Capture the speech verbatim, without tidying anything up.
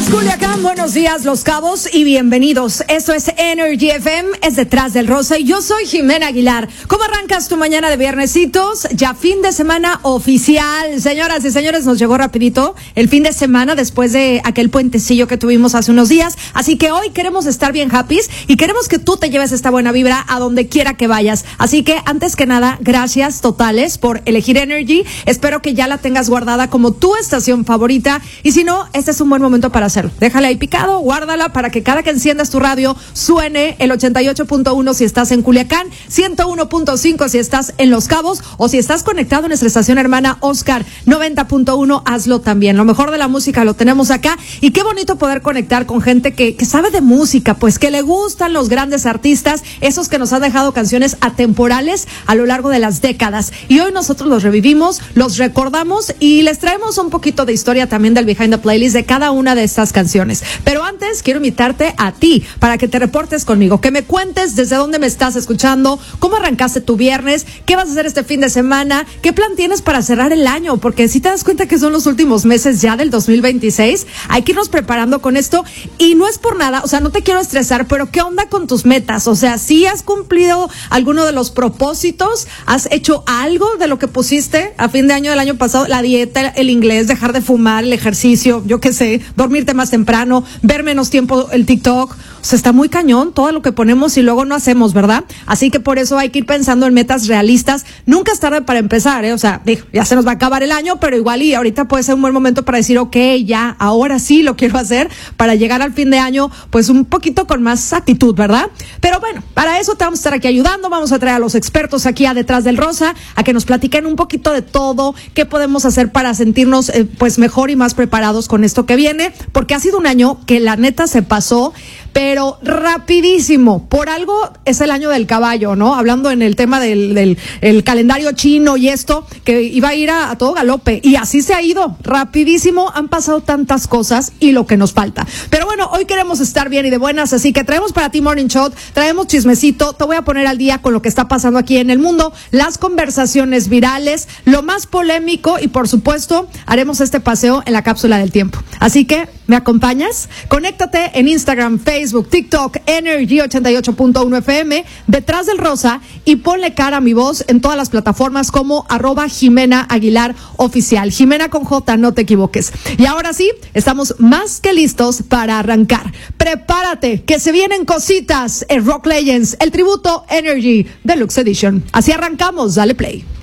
Culiacán, buenos días, Los Cabos, y bienvenidos. Esto es Energy F M, es Detrás del Rosa, y yo soy Jimena Aguilar. ¿Cómo arrancas tu mañana de viernesitos? Ya fin de semana oficial. Señoras y señores, nos llegó rapidito el fin de semana después de aquel puentecillo que tuvimos hace unos días. Así que hoy queremos estar bien happy y queremos que tú te lleves esta buena vibra a donde quiera que vayas. Así que, antes que nada, gracias totales por elegir Energy. Espero que ya la tengas guardada como tu estación favorita, y si no, este es un buen momento para hacerlo. Déjala ahí picado, guárdala para que cada que enciendas tu radio suene el ochenta y ocho punto uno si estás en Culiacán, ciento uno punto cinco si estás en Los Cabos, o si estás conectado en nuestra estación hermana Oscar noventa punto uno, hazlo también. Lo mejor de la música lo tenemos acá, y qué bonito poder conectar con gente que, que sabe de música, pues que le gustan los grandes artistas, esos que nos han dejado canciones atemporales a lo largo de las décadas. Y hoy nosotros los revivimos, los recordamos y les traemos un poquito de historia también del behind the playlist de cada una de estas canciones. Pero antes quiero invitarte a ti para que te reportes conmigo, que me cuentes desde dónde me estás escuchando, cómo arrancaste tu viernes, qué vas a hacer este fin de semana, qué plan tienes para cerrar el año, porque si te das cuenta que son los últimos meses ya del dos mil veintiséis, hay que irnos preparando con esto. Y no es por nada, o sea, no te quiero estresar, pero ¿qué onda con tus metas? O sea, ¿sí has cumplido alguno de los propósitos? ¿Has hecho algo de lo que pusiste a fin de año del año pasado? La dieta, el inglés, dejar de fumar, el ejercicio, yo qué sé, dormirte más temprano, ver menos tiempo el TikTok. O sea, está muy cañón todo lo que ponemos y luego no hacemos, ¿verdad? Así que por eso hay que ir pensando en metas realistas. Nunca es tarde para empezar, ¿eh? O sea, digo, ya se nos va a acabar el año, pero igual y ahorita puede ser un buen momento para decir, ok, ya, ahora sí lo quiero hacer, para llegar al fin de año, pues un poquito con más actitud, ¿verdad? Pero bueno, para eso te vamos a estar aquí ayudando. Vamos a traer a los expertos aquí a Detrás del Rosa, a que nos platiquen un poquito de todo, qué podemos hacer para sentirnos eh, pues mejor y más preparados con esto que viene, porque ha sido un año que la neta se pasó, pero rapidísimo. Por algo es el año del caballo, ¿no? Hablando en el tema del, del el calendario chino y esto, que iba a ir a, a todo galope, y así se ha ido, rapidísimo. Han pasado tantas cosas y lo que nos falta. Pero bueno, hoy queremos estar bien y de buenas, así que traemos para ti Morning Shot, traemos chismecito, te voy a poner al día con lo que está pasando aquí en el mundo, las conversaciones virales, lo más polémico, y por supuesto, haremos este paseo en la cápsula del tiempo. Así que, ¿me acompañas? Conéctate en Instagram, Facebook, TikTok, Energy ochenta y ocho punto uno F M, Detrás del Rosa, y ponle cara a mi voz en todas las plataformas como arroba Jimena Aguilar Oficial. Jimena con J, no te equivoques. Y ahora sí, estamos más que listos para arrancar. Prepárate, que se vienen cositas en Rock Legends, el tributo Energy Deluxe Edition. Así arrancamos, dale play.